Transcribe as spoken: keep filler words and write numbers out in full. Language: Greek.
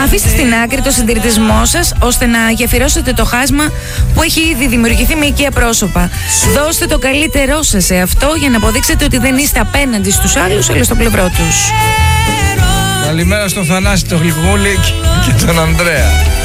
αφήστε στην άκρη το συντηρητισμό σας, ώστε να γεφυρώσετε το χάσμα που έχει ήδη δημιουργηθεί με οικεία πρόσωπα. Δώστε το καλύτερό σας σε αυτό για να αποδείξετε ότι δεν είστε απέναντι στους άλλους, αλλά στο πλευρό τους. Καλημέρα στον Θανάση, τον Γλυκούλη και τον Ανδρέα.